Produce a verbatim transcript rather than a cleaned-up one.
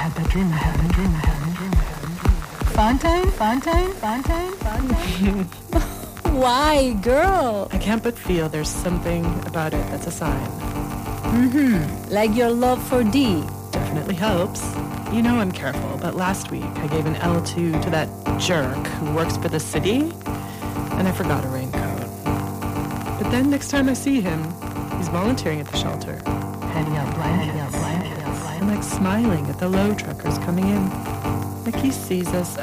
had that dream, I had that dream, I had that dream, I had that dream. Fontaine, Fontaine, Fontaine, Fontaine. Why, girl? I can't but feel there's something about it that's a sign. Mm-hmm. Like your love for Dee. Definitely helps. You know I'm careful, but last week I gave an L two to that jerk who works for the city, and I forgot a raincoat. But then next time I see him, he's volunteering at the shelter. Handing out blankets, blankets, blankets. And like smiling at the low truckers coming in. Like he sees us